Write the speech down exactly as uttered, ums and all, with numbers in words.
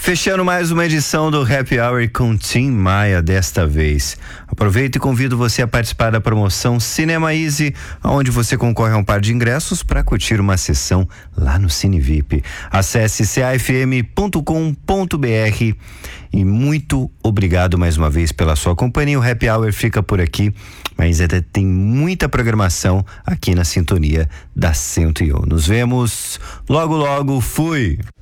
Fechando mais uma edição do Happy Hour com Tim Maia desta vez. Aproveito e convido você a participar da promoção Cinema Easy, onde você concorre a um par de ingressos para curtir uma sessão lá no Cine V I P. Acesse c a f m ponto com ponto b r e muito obrigado mais uma vez pela sua companhia. O Happy Hour fica por aqui, mas ainda tem muita programação aqui na sintonia da cento e um. Nos vemos logo logo. Fui!